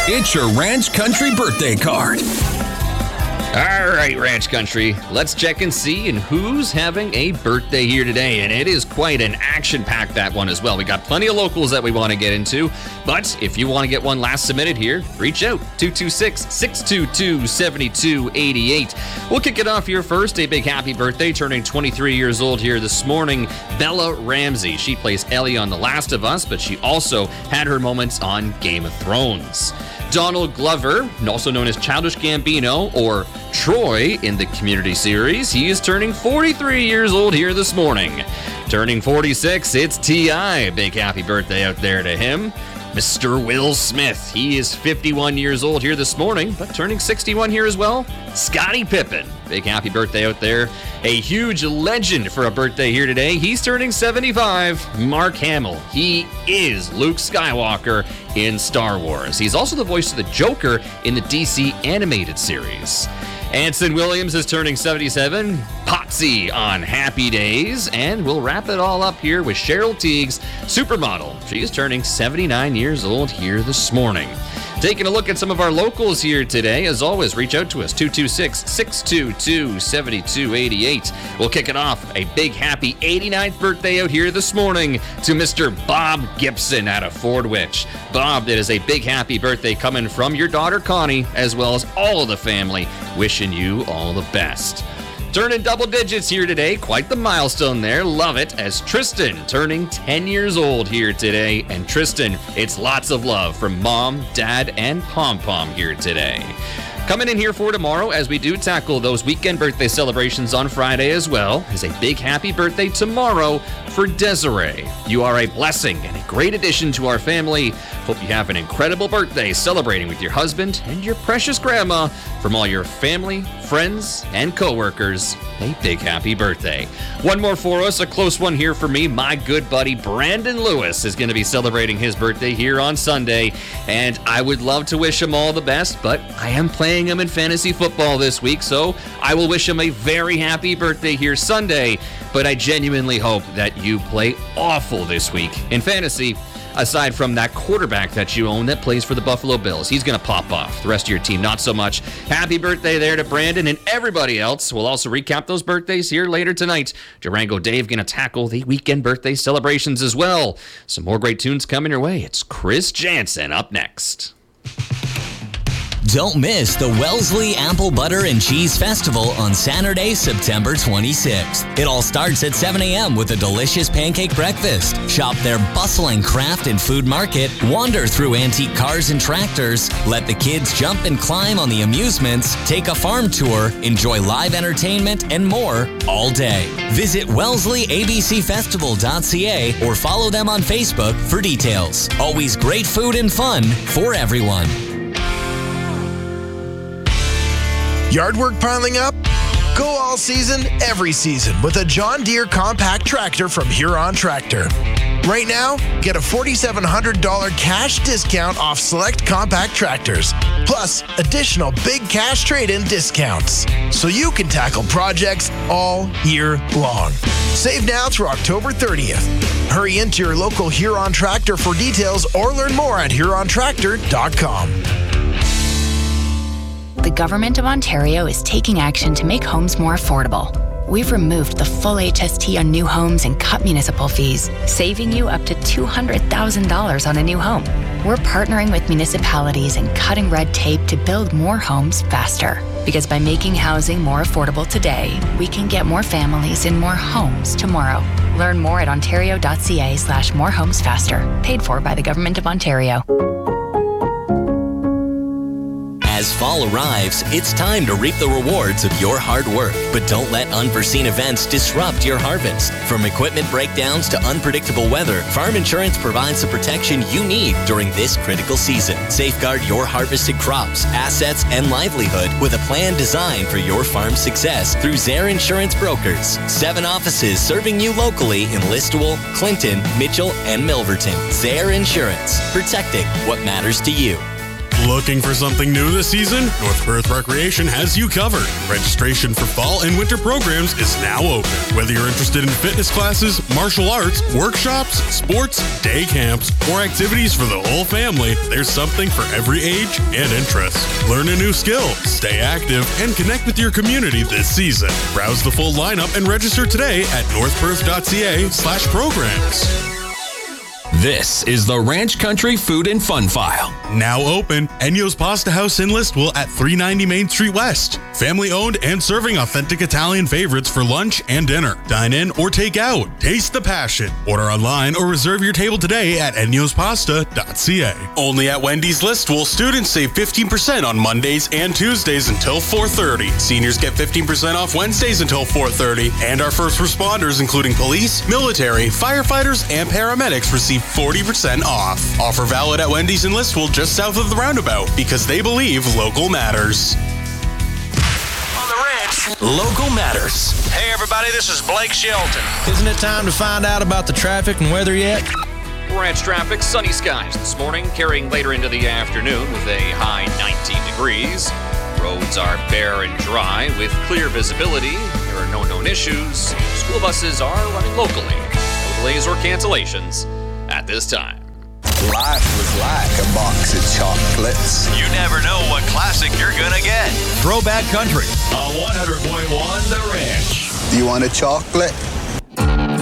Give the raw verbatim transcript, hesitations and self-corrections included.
It's your Ranch Country birthday card. All right, Ranch Country, let's check and see and who's having a birthday here today. And it is quite an action-packed, that one as well. We got plenty of locals that we want to get into. But if you want to get one last submitted here, reach out, two two six, six two two, seven two eight eight. We'll kick it off here first. A big happy birthday, turning twenty-three years old here this morning, Bella Ramsey. She plays Ellie on The Last of Us, but she also had her moments on Game of Thrones. Donald Glover, also known as Childish Gambino or Troy in the Community series, he is turning forty-three years old here this morning. Turning forty-six, it's T I Big happy birthday out there to him. Mister Will Smith, he is fifty-one years old here this morning, but turning sixty-one here as well. Scottie Pippen, big happy birthday out there. A huge legend for a birthday here today. He's turning seventy-five. Mark Hamill, he is Luke Skywalker in Star Wars. He's also the voice of the Joker in the D C animated series. Anson Williams is turning seventy-seven, Potsy on Happy Days, and we'll wrap it all up here with Cheryl Teague's supermodel. She is turning seventy-nine years old here this morning. Taking a look at some of our locals here today. As always, reach out to us, two two six, six two two, seven two eight eight. We'll kick it off. A big happy eighty-ninth birthday out here this morning to Mister Bob Gibson out of Fort Witch. Bob, it is a big happy birthday coming from your daughter Connie, as well as all of the family. Wishing you all the best. Turning double digits here today, quite the milestone there, love it, as Tristan turning ten years old here today. And Tristan, it's lots of love from Mom, Dad, and Pom Pom here today. Coming in here for tomorrow, as we do tackle those weekend birthday celebrations on Friday as well, is a big happy birthday tomorrow for Desiree. You are a blessing and a great addition to our family. Hope you have an incredible birthday celebrating with your husband and your precious grandma. From all your family, friends, and coworkers, a big happy birthday. One more for us, a close one here for me. My good buddy Brandon Lewis is going to be celebrating his birthday here on Sunday, and I would love to wish him all the best, but I am playing him in fantasy football this week, so I will wish him a very happy birthday here Sunday, but I genuinely hope that you play awful this week in fantasy. Aside from that quarterback that you own that plays for the Buffalo Bills. He's going to pop off. The rest of your team, not so much. Happy birthday there to Brandon and everybody else. We'll also recap those birthdays here later tonight. Durango Dave going to tackle the weekend birthday celebrations as well. Some more great tunes coming your way. It's Chris Jansen up next. Don't miss the Wellesley Apple Butter and Cheese Festival on Saturday, September twenty-sixth. It all starts at seven a.m. with a delicious pancake breakfast. Shop their bustling craft and food market, wander through antique cars and tractors, let the kids jump and climb on the amusements, take a farm tour, enjoy live entertainment, and more all day. Visit wellesley a b c festival dot c a or follow them on Facebook for details. Always great food and fun for everyone. Yard work piling up? Go all season, every season with a John Deere compact tractor from Huron Tractor. Right now, get a four thousand seven hundred dollars cash discount off select compact tractors, plus additional big cash trade-in discounts, so you can tackle projects all year long. Save now through October thirtieth. Hurry into your local Huron Tractor for details or learn more at huron tractor dot com. The Government of Ontario is taking action to make homes more affordable. We've removed the full H S T on new homes and cut municipal fees, saving you up to two hundred thousand dollars on a new home. We're partnering with municipalities and cutting red tape to build more homes faster. Because by making housing more affordable today, we can get more families in more homes tomorrow. Learn more at ontario dot c a slash more homes faster. Paid for by the Government of Ontario. As fall arrives, it's time to reap the rewards of your hard work. But don't let unforeseen events disrupt your harvest. From equipment breakdowns to unpredictable weather, Farm Insurance provides the protection you need during this critical season. Safeguard your harvested crops, assets, and livelihood with a plan designed for your farm's success through Zaire Insurance Brokers. Seven offices serving you locally in Listowel, Clinton, Mitchell, and Milverton. Zaire Insurance, protecting what matters to you. Looking for something new this season? North Perth Recreation has you covered. Registration for fall and winter programs is now open. Whether you're interested in fitness classes, martial arts, workshops, sports, day camps, or activities for the whole family, there's something for every age and interest. Learn a new skill, stay active, and connect with your community this season. Browse the full lineup and register today at northperth.ca slash programs. This is the Ranch Country Food and Fun File. Now open, Ennio's Pasta House in Listwell at three ninety Main Street West. Family owned and serving authentic Italian favorites for lunch and dinner. Dine in or take out. Taste the passion. Order online or reserve your table today at ennios pasta dot c a. Only at Wendy's Listwell, students save fifteen percent on Mondays and Tuesdays until four thirty. Seniors get fifteen percent off Wednesdays until four thirty. And our first responders, including police, military, firefighters, and paramedics, receive forty percent off. Offer valid at Wendy's in Listwell, just south of the roundabout, because they believe local matters. On the Ranch, local matters. Hey everybody, this is Blake Shelton. Isn't it time to find out about the traffic and weather yet? Ranch traffic, sunny skies this morning, carrying later into the afternoon with a high nineteen degrees. Roads are bare and dry with clear visibility. There are no known issues. School buses are running locally. No delays or cancellations at this time. Life was like a box of chocolates. You never know what classic you're gonna get. Throwback Country. On one hundred point one The Ranch. Do you want a chocolate?